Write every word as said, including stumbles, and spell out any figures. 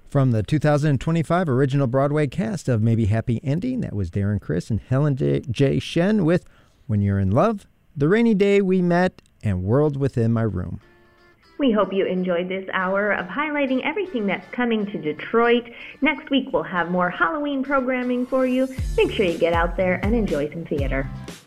From the two thousand twenty-five original Broadway cast of Maybe Happy Ending, that was Darren Criss and Helen J. J. Shen with When You're in Love, The Rainy Day We Met, and World Within My Room. We hope you enjoyed this hour of highlighting everything that's coming to Detroit. Next week we'll have more Halloween programming for you. Make sure you get out there and enjoy some theater.